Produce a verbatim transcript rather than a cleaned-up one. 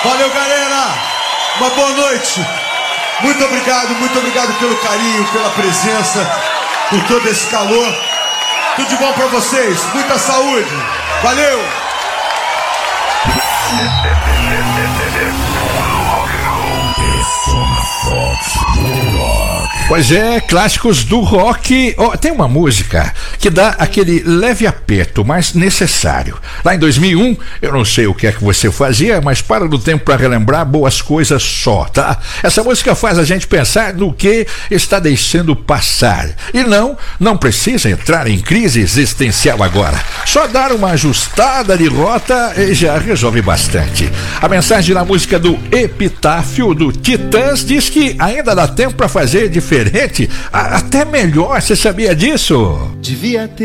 Valeu, galera. Uma boa noite. Muito obrigado, muito obrigado pelo carinho, pela presença, por todo esse calor. Tudo de bom pra vocês. Muita saúde. Valeu. Pois é, clássicos do rock. Oh, tem uma música que dá aquele leve aperto, mas necessário. Lá em dois mil e um, eu não sei o que é que você fazia, mas para no tempo para relembrar boas coisas só, tá? Essa música faz a gente pensar no que está deixando passar. E não, não precisa entrar em crise existencial agora. Só dar uma ajustada de rota já resolve bastante. A mensagem na música do Epitáfio do Titãs diz que ainda dá tempo para fazer diferente, até melhor. Você sabia disso? Devia ter